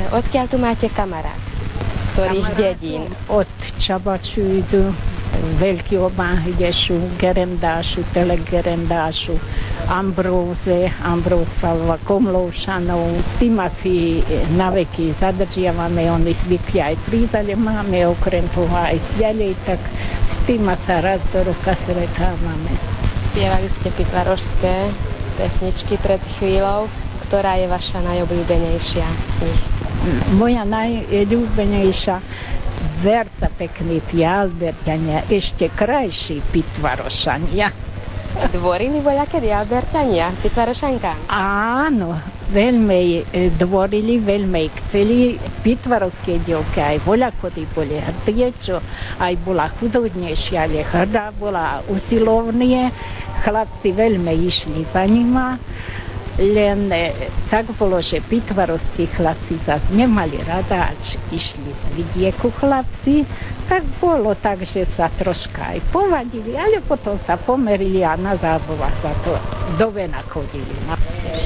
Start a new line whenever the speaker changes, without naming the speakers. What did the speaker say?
Odkiaľ tu máte kamarátky? Z ktorých dedín?
Od Čabaču idú, Veľký Obán Hdešu, Gerendášu, Telegerendášu, Ambróze, Ambrózfalva, Komlovšanov. S tým asi na veky zadržiavame, oni zvykli aj prídale máme, okrem toho aj ďalej, tak s tým sa raz do roka stretávame.
Spievali ste pitvarošské pesničky pred chvíľou. Ktorá je vaša najobľúbenejšia z nich?
Moja najobľúbenejšia verca pekný tí Alberťania, ešte krajší pitvarošania.
Dvorili voľakedy Alberťania pitvarošankám?
Áno, veľmi dvorili, veľmi chceli. Pitvarovské dievky aj voľakody boli hrdie, čo aj bola chudobnejšia, ale hrdá bola usilovnie. Chlapci veľmi išli za nima. Len tak bolo, že pitvarovskí chlapci zase nemali rada, až išli z vidieku chlapci, tak bolo tak, že sa troška aj povadili, ale potom sa pomerili a na zábavách za to do vena chodili.